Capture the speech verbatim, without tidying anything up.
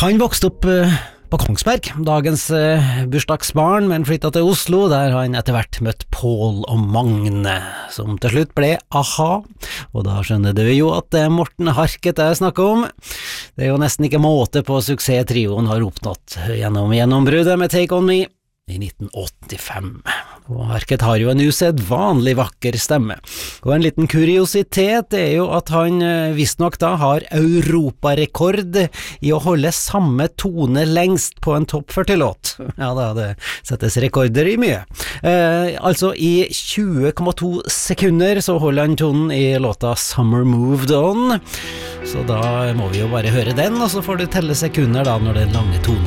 Han vokste opp uh, på Kongsberg, dagens uh, bursdagsbarn, men flyttet til Oslo, der han etter hvert møtt Paul og Magne, som til slutt ble A-ha, og da skjønner du jo at det er Morten Harket jeg snakker om. Det er jo nesten ikke måte på suksess trioen har oppnått gjennom gjennombruddet med Take On Me i nitten åttifem. Og Harket har jo en usedvanlig vakker stemme. Og en liten kuriositet er jo at han visstnok da har europarekord i å holde samme tone lengst på en topp førti-låt. Ja da, det settes rekorder i mye. Eh, altså i tjue komma to sekunder så holder han tonen i låta Summer Moved On. Så da må vi jo bare høre den, og så får du telle sekunder da når den lange tonen